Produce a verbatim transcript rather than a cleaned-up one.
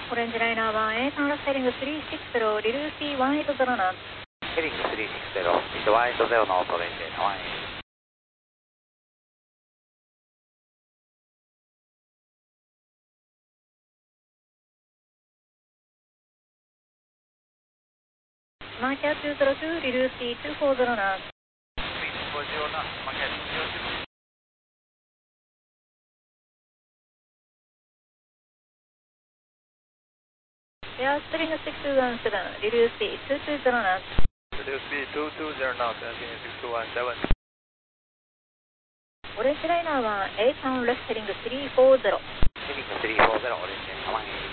オレンジライナーワン、エイタンラスヘリングスリーシックスゼロ、リルーシーワンエイトゼロナーツ。 ヘリングスリーシックスゼロ、イトワンエイトゼロのオレンジライナーワンエイト。 マーキャーツーゼロツー、リルーシーツーフォーゼロナーツ。エアストリングシックスワンセブン、リルーシーツーツーゼロナーツ。 リルーシーツーツーゼロナーツ、エアストリングシックスワンセブン。 オレンジライナーワン、エイタンラスヘリングスリーフォーゼロ。 ヘリングスリーフォーゼロ、オレンジライナーワンエイト。